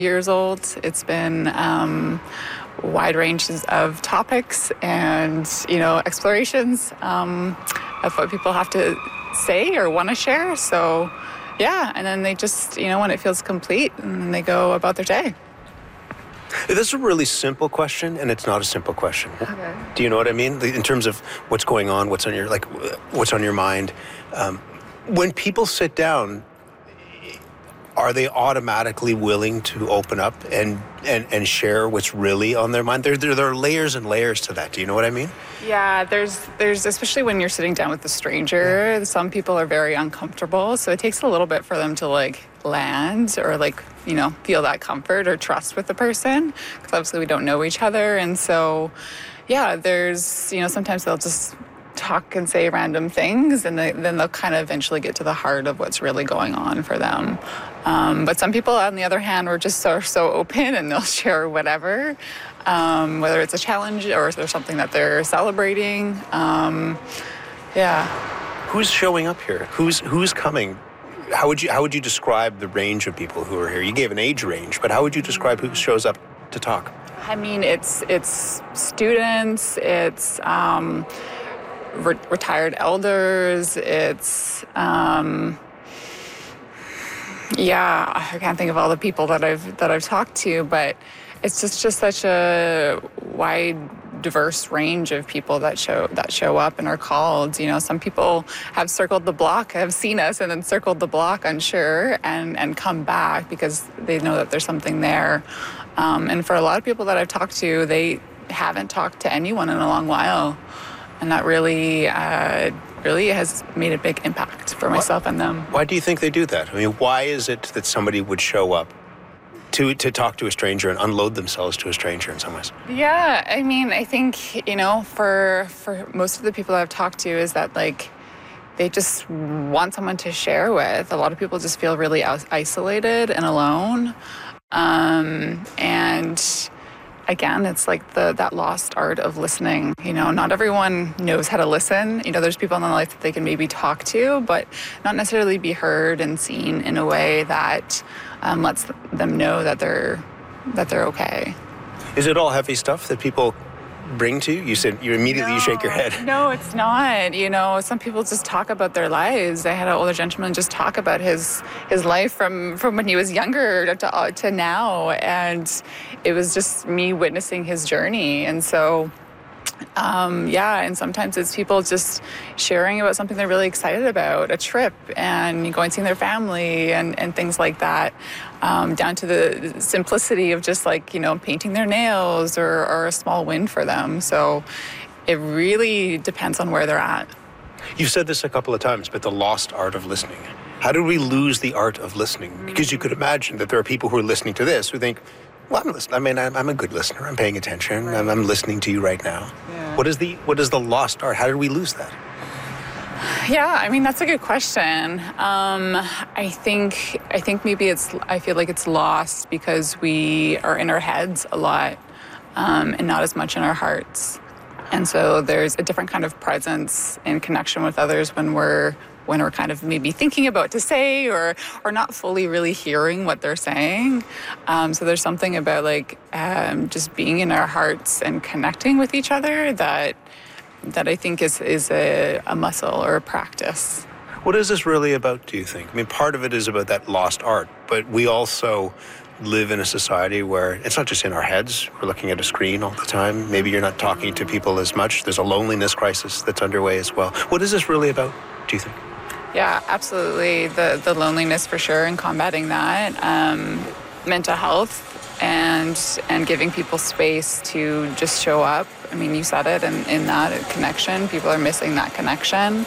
years old. It's been wide ranges of topics and, explorations of what people have to say or want to share. So, yeah, and then they just, when it feels complete, and then they go about their day. This is a really simple question, and it's not a simple question. Okay. Do you know what I mean? In terms of what's going on, what's on your mind. When people sit down, are they automatically willing to open up and share what's really on their mind? There are layers and layers to that. Do you know what I mean? Yeah, there's especially when you're sitting down with a stranger, some people are very uncomfortable. So it takes a little bit for them to land or feel that comfort or trust with the person, because obviously we don't know each other. And so, yeah, there's, sometimes they'll just talk and say random things, and then they'll kind of eventually get to the heart of what's really going on for them. But some people, on the other hand, are just so open, and they'll share whatever, whether it's a challenge or if there's something that they're celebrating. Yeah. Who's showing up here? Who's coming? How would you describe the range of people who are here? You gave an age range, but how would you describe who shows up to talk? I mean, it's students, it's retired elders, it's I can't think of all the people that I've talked to, but it's just such a wide, diverse range of people that show up and are called. Some people have circled the block, have seen us and then circled the block, unsure, and come back because they know that there's something there. And for a lot of people that I've talked to, they haven't talked to anyone in a long while. And that really has made a big impact for myself and them. Why do you think they do that? I mean, why is it that somebody would show up to talk to a stranger and unload themselves to a stranger in some ways? Yeah, I mean, I think, for most of the people I've talked to is that, they just want someone to share with. A lot of people just feel really isolated and alone. And again, it's that lost art of listening. Not everyone knows how to listen. There's people in their life that they can maybe talk to, but not necessarily be heard and seen in a way that lets them know that they're okay. Is it all heavy stuff that people bring to you? You said you immediately shake your head. No, it's not. Some people just talk about their lives. I had an older gentleman just talk about his life from when he was younger to now, and it was just me witnessing his journey. And so, and sometimes it's people just sharing about something they're really excited about, a trip and going seeing their family and things like that, down to the simplicity of just painting their nails or a small win for them. So it really depends on where they're at. You've said this a couple of times, but the lost art of listening. How did we lose the art of listening? Because you could imagine that there are people who are listening to this who think, well, I'm listening. I mean, I'm a good listener. I'm paying attention. Right. I'm listening to you right now. Yeah. What is the lost art? How did we lose that? Yeah, I mean, that's a good question. I think maybe I feel like it's lost because we are in our heads a lot, and not as much in our hearts. And so there's a different kind of presence and connection with others when we're kind of maybe thinking about what to say or not fully really hearing what they're saying. So there's something about just being in our hearts and connecting with each other that I think is a muscle or a practice. What is this really about, do you think? I mean, part of it is about that lost art, but we also live in a society where it's not just in our heads. We're looking at a screen all the time. Maybe you're not talking to people as much. There's a loneliness crisis that's underway as well. What is this really about, do you think? Yeah, absolutely. The loneliness for sure, and combating that. Mental health and giving people space to just show up. I mean, you said it, and in that connection, people are missing that connection.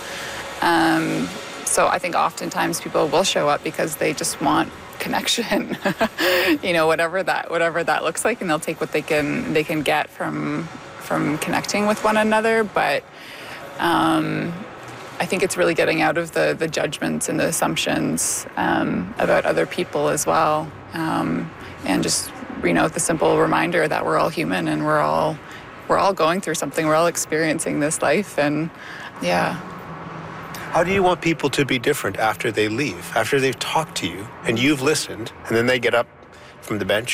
So I think oftentimes people will show up because they just want connection, whatever that looks like, and they'll take what they can get from connecting with one another. But I think it's really getting out of the judgments and the assumptions about other people as well, and just the simple reminder that we're all human and we're all going through something. We're all experiencing this life, and yeah. How do you want people to be different after they leave, after they've talked to you and you've listened, and then they get up from the bench?